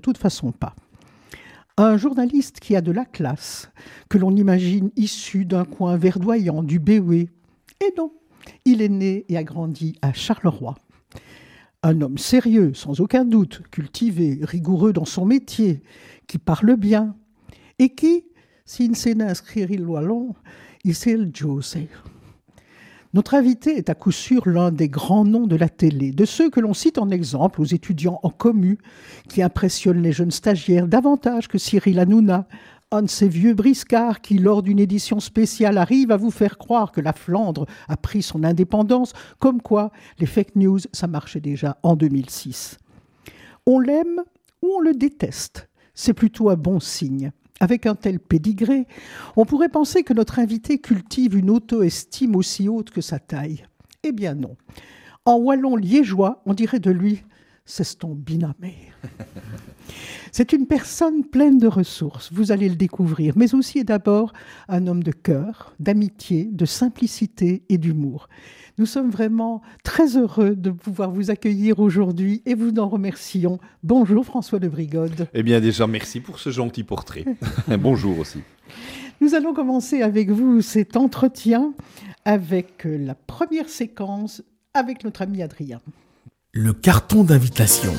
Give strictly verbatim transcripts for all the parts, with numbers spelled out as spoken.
De toute façon pas. Un journaliste qui a de la classe, que l'on imagine issu d'un coin verdoyant du Béoué. Et non, il est né et a grandi à Charleroi. Un homme sérieux, sans aucun doute, cultivé, rigoureux dans son métier, qui parle bien, et qui, s'il sait inscrire il wallon, il sait le jose. Notre invité est à coup sûr l'un des grands noms de la télé, de ceux que l'on cite en exemple aux étudiants en commu, qui impressionnent les jeunes stagiaires davantage que Cyril Hanouna, un de ces vieux briscards qui, lors d'une édition spéciale, arrive à vous faire croire que la Flandre a pris son indépendance, comme quoi les fake news, ça marchait déjà en deux mille six. On l'aime ou on le déteste, c'est plutôt un bon signe. Avec un tel pédigré, on pourrait penser que notre invité cultive une auto-estime aussi haute que sa taille. Eh bien non. En wallon liégeois, on dirait de lui « c'est ton binamé ». C'est une personne pleine de ressources, vous allez le découvrir, mais aussi et d'abord un homme de cœur, d'amitié, de simplicité et d'humour. Nous sommes vraiment très heureux de pouvoir vous accueillir aujourd'hui et vous en remercions. Bonjour François de Brigode. Eh bien déjà, merci pour ce gentil portrait. Bonjour aussi. Nous allons commencer avec vous cet entretien avec la première séquence avec notre ami Adrien. Le carton d'invitation.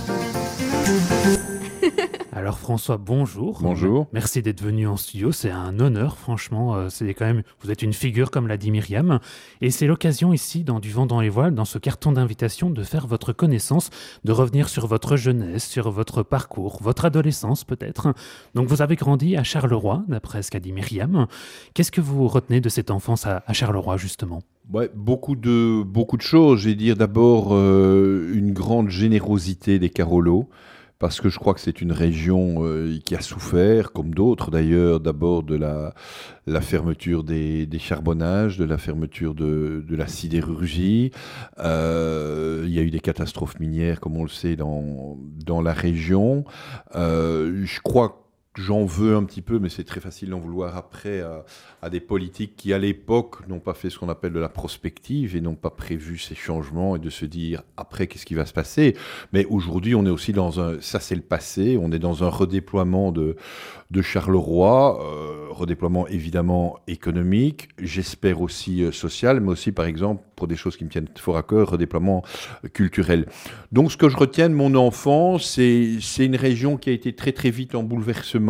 Alors François, bonjour. Bonjour. Merci d'être venu en studio, c'est un honneur franchement, euh, c'est quand même, vous êtes une figure comme l'a dit Myriam, et c'est l'occasion ici dans Du vent dans les voiles, dans ce carton d'invitation, de faire votre connaissance, de revenir sur votre jeunesse, sur votre parcours, votre adolescence peut-être. Donc vous avez grandi à Charleroi, d'après ce qu'a dit Myriam. Qu'est-ce que vous retenez de cette enfance à, à Charleroi justement ? Ouais, beaucoup de, beaucoup de choses. Je vais dire d'abord euh, une grande générosité des Carolos. Parce que je crois que c'est une région euh, qui a souffert, comme d'autres d'ailleurs, d'abord de la, la fermeture des, des charbonnages, de la fermeture de, de la sidérurgie. Euh, il y a eu des catastrophes minières, comme on le sait, dans, dans la région. Euh, je crois que j'en veux un petit peu, mais c'est très facile d'en vouloir après à, à des politiques qui, à l'époque, n'ont pas fait ce qu'on appelle de la prospective et n'ont pas prévu ces changements et de se dire après qu'est-ce qui va se passer. Mais aujourd'hui, on est aussi dans un... Ça, c'est le passé. On est dans un redéploiement de, de Charleroi, euh, redéploiement évidemment économique, j'espère aussi euh, social, mais aussi, par exemple, pour des choses qui me tiennent fort à cœur, redéploiement culturel. Donc, ce que je retiens de mon enfance, c'est, c'est une région qui a été très, très vite en bouleversement.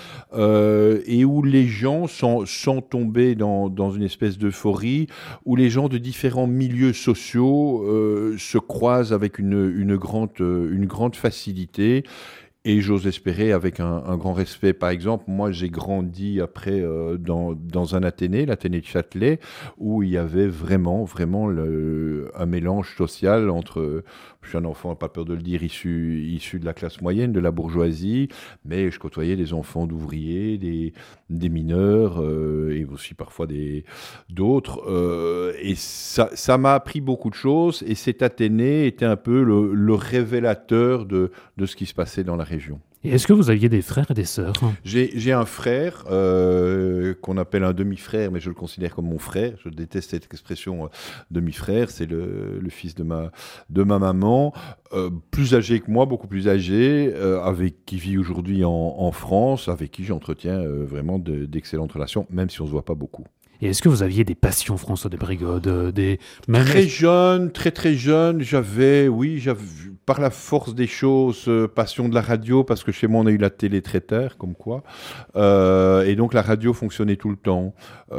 Euh, et où les gens sont, sont tombés dans, dans une espèce d'euphorie, où les gens de différents milieux sociaux euh, se croisent avec une, une, grande, une grande facilité. Et j'ose espérer avec un, un grand respect. Par exemple, moi, j'ai grandi après euh, dans, dans un Athénée, l'Athénée de Châtelet, où il y avait vraiment, vraiment le, un mélange social entre... Je suis un enfant, pas peur de le dire, issu, issu de la classe moyenne, de la bourgeoisie, mais je côtoyais des enfants d'ouvriers, des, des mineurs, euh, et aussi parfois des, d'autres. Euh, et ça, ça m'a appris beaucoup de choses, et cet Athénée était un peu le, le révélateur de, de ce qui se passait dans la région. Et est-ce que vous aviez des frères et des sœurs ? J'ai, j'ai un frère euh, qu'on appelle un demi-frère, mais je le considère comme mon frère. Je déteste cette expression euh, demi-frère. C'est le, le fils de ma, de ma maman, euh, plus âgé que moi, beaucoup plus âgé, euh, avec qui vit aujourd'hui en, en France, avec qui j'entretiens euh, vraiment de, d'excellentes relations, même si on ne se voit pas beaucoup. Et est-ce que vous aviez des passions, François de Brigode, euh, des... Même... Très jeune, très très jeune, j'avais, oui, j'avais, par la force des choses, euh, passion de la radio, parce que chez moi on a eu la télé très tard, comme quoi, euh, et donc la radio fonctionnait tout le temps.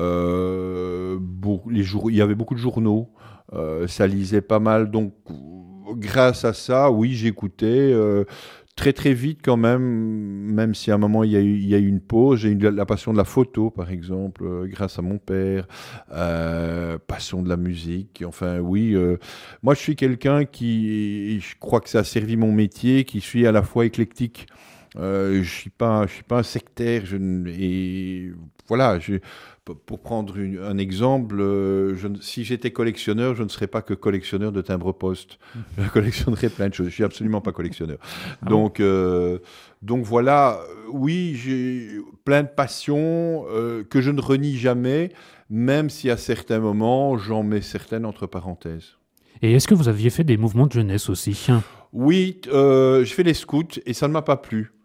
Euh, bon, les jour... Il y avait beaucoup de journaux, euh, ça lisait pas mal, donc grâce à ça, oui, j'écoutais... Euh, Très très vite quand même, même si à un moment il y a eu, il y a eu une pause, j'ai eu la, la passion de la photo par exemple, euh, grâce à mon père, euh, passion de la musique, enfin oui, euh, moi je suis quelqu'un qui, je crois que ça a servi mon métier, qui suis à la fois éclectique. Euh, je suis pas, je suis pas un sectaire, je, et voilà, je, pour prendre une, un exemple, euh, je, si j'étais collectionneur, je ne serais pas que collectionneur de timbres-poste. Je collectionnerais plein de choses. Je suis absolument pas collectionneur. Ah donc, euh, donc voilà, oui, j'ai plein de passions euh, que je ne renie jamais, même si à certains moments, j'en mets certaines entre parenthèses. Et est-ce que vous aviez fait des mouvements de jeunesse aussi ? Oui, euh, je fais les scouts et ça ne m'a pas plu.